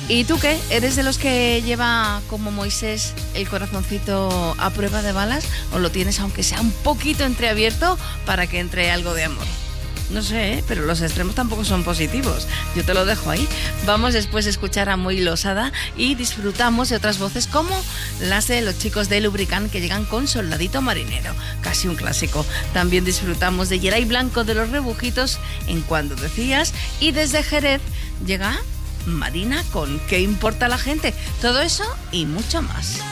¿Y tú qué? ¿Eres de los que lleva, como Moisés, el corazoncito a prueba de balas? ¿O lo tienes, aunque sea un poquito entreabierto, para que entre algo de amor? No sé, pero los extremos tampoco son positivos. Yo te lo dejo ahí. Vamos después a escuchar a Muy Losada y disfrutamos de otras voces como las de los chicos de Lubricant, que llegan con Soldadito Marinero, casi un clásico. También disfrutamos de Yeray Blanco de Los Rebujitos, En Cuando Decías, y desde Jerez llega Marina con ¿Qué importa la gente? Todo eso y mucho más.